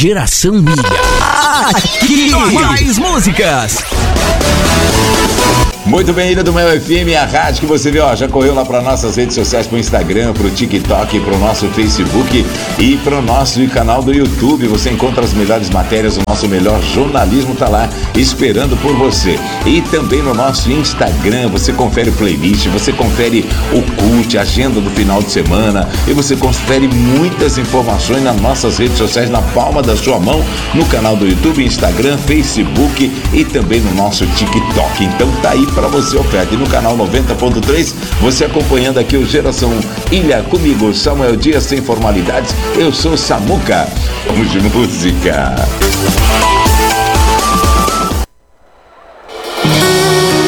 Geração Milha. Aqui mais músicas. Muito bem, Ilha do Mel FM, a rádio que você vê, ó, já correu lá para nossas redes sociais, pro Instagram, pro TikTok, pro nosso Facebook e pro nosso canal do YouTube. Você encontra as melhores matérias, o nosso melhor jornalismo tá lá esperando por você. E também no nosso Instagram, você confere o playlist, você confere o cult, a agenda do final de semana e você confere muitas informações nas nossas redes sociais, na palma da sua mão, no canal do YouTube, Instagram, Facebook e também no nosso TikTok. Então tá aí para você oferta. E no canal 90.3, você acompanhando aqui o Geração Ilha comigo, Samuel Dias, sem formalidades. Eu sou Samuca. Vamos de música.